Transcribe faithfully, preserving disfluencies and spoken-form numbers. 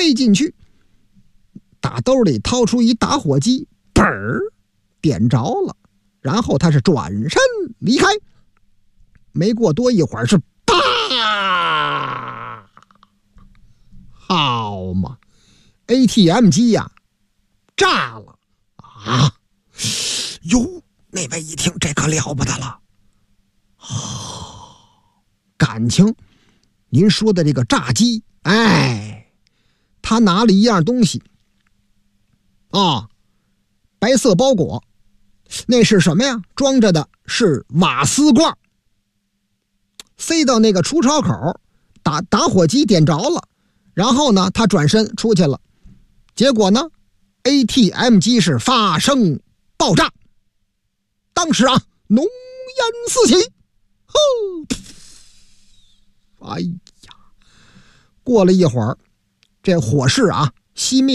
飞进去，打兜里掏出一打火机，嘣儿点着了，然后他是转身离开。没过多一会儿是啪，好嘛 ，A T M 机呀、啊、炸了啊！哟，那位一听这可了不得了，哦，感情您说的这个炸鸡，哎，他拿了一样东西啊，白色包裹，那是什么呀？装着的是瓦斯罐，塞到那个出烧口，打打火机点着了，然后呢，他转身出去了，结果呢 ，A T M 机是发生爆炸，当时啊，浓烟四起，哼，哎呀，过了一会儿，这火势啊熄灭。